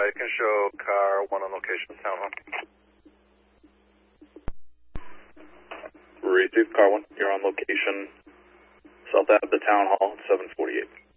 you can show car 1 on location, town hall. Received, car 1. You're on location south of the town hall, 748.